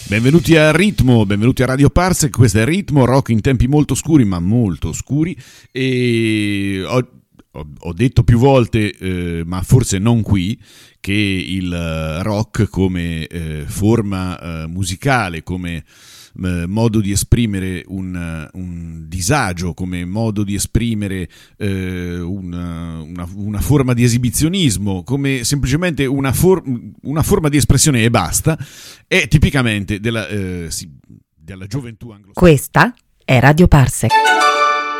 Benvenuti a Ritmo, benvenuti a Radio Parsec, questo è Ritmo, rock in tempi molto scuri, ma molto oscuri, e ho detto più volte, ma forse non qui, che il rock come forma musicale, come modo di esprimere un disagio, come modo di esprimere una forma di esibizionismo, come semplicemente una forma di espressione e basta, è tipicamente della gioventù anglosassone. Questa è Radio Parsec.